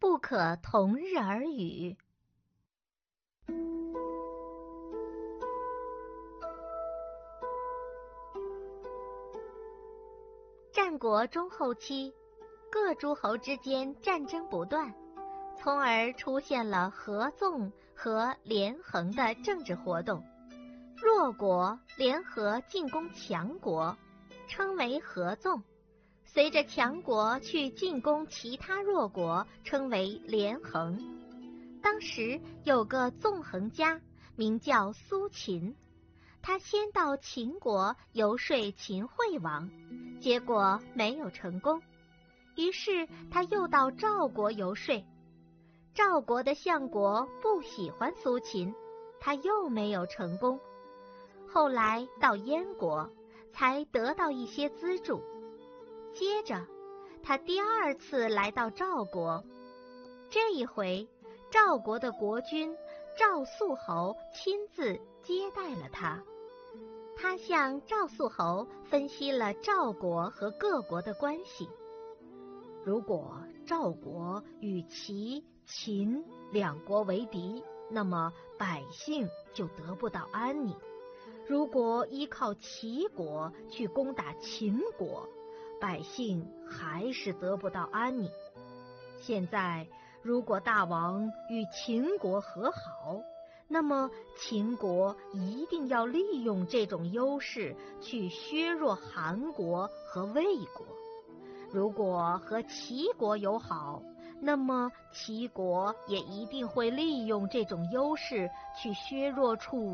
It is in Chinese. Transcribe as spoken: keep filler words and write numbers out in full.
不可同日而语。战国中后期，各诸侯之间战争不断，从而出现了合纵和连横的政治活动。弱国联合进攻强国，称为合纵；随着强国去进攻其他弱国，称为连横。当时有个纵横家，名叫苏秦，他先到秦国游说秦惠王，结果没有成功。于是他又到赵国游说，赵国的相国不喜欢苏秦，他又没有成功。后来到燕国，才得到一些资助。接着他第二次来到赵国，这一回赵国的国君赵肃侯亲自接待了他。他向赵肃侯分析了赵国和各国的关系。 如果赵国与齐、秦两国为敌，那么百姓就得不到安宁；如果依靠齐国去攻打秦国，百姓还是得不到安宁。现在如果大王与秦国和好，那么秦国一定要利用这种优势去削弱韩国和魏国。如果和齐国友好，那么齐国也一定会利用这种优势去削弱楚